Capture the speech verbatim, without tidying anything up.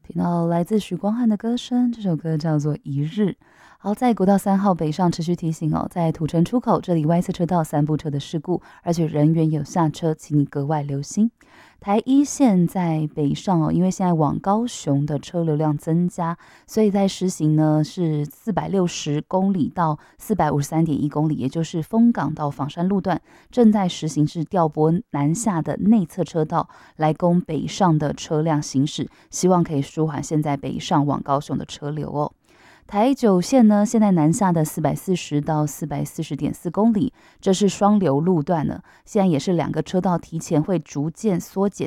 听到来自许光汉的歌声，这首歌叫做《一日》。好，在国道三号北上持续提醒哦，在土城出口这里歪侧车道三部车的事故，而且人员有下车，请你格外留心。台一线在北上哦，因为现在往高雄的车流量增加，所以在实行呢是四百六十公里到四百五十三点一公里，也就是丰港到枋山路段，正在实行是调拨南下的内侧车道来供北上的车辆行驶，希望可以舒缓现在北上往高雄的车流哦。台九线呢，现在南下的四百四十到四百四十点四公里，这是双流路段呢，现在也是两个车道提前会逐渐缩减，